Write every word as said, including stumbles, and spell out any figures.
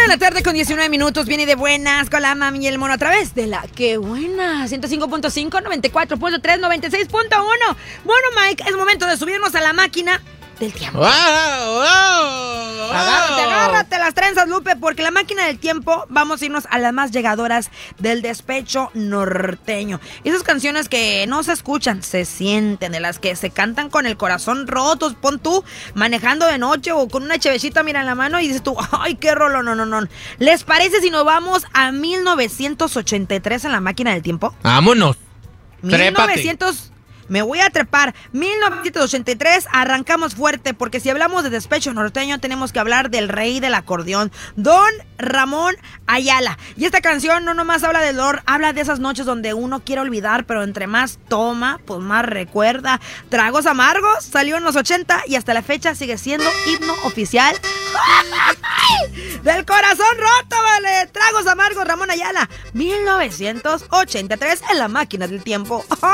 la tarde con diecinueve minutos, viene de buenas con la mami y el mono a través de la que buena, ciento cinco punto cinco, noventa y cuatro punto tres, noventa y seis punto uno. Bueno, Mike, es momento de subirnos a la máquina del tiempo. ¡Wow! ¡Wow! Agárrate, agárrate las trenzas, Lupe, porque la máquina del tiempo vamos a irnos a las más llegadoras del despecho norteño. Esas canciones que no se escuchan, se sienten, de las que se cantan con el corazón roto. Pon tú manejando de noche o con una chevechita, mira, en la mano y dices tú, ¡ay, qué rolo! No, no, no. ¿Les parece si nos vamos a mil novecientos ochenta y tres en la máquina del tiempo? ¡Vámonos! mil novecientos... Me voy a trepar. mil novecientos ochenta y tres, arrancamos fuerte, porque si hablamos de despecho norteño, tenemos que hablar del rey del acordeón, Don Ramón Ayala. Y esta canción no nomás habla del dolor, habla de esas noches donde uno quiere olvidar, pero entre más toma, pues más recuerda. Tragos amargos, salió en los ochenta y hasta la fecha sigue siendo himno oficial del corazón roto, vale. Tragos amargos, Ramón Ayala, mil novecientos ochenta y tres en la máquina del tiempo.